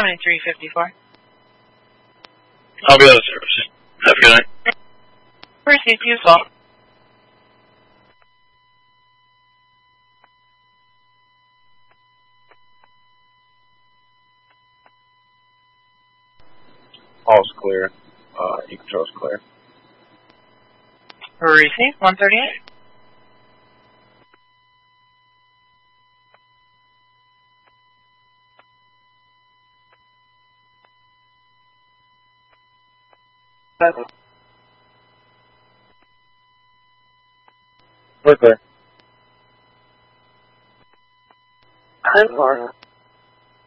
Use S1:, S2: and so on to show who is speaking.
S1: 7354.
S2: I'll be out of service. Have a good night.
S1: Received you as well.
S3: All's clear. E-control's clear.
S1: Received 138.
S3: We're clear.
S4: I'm Laura.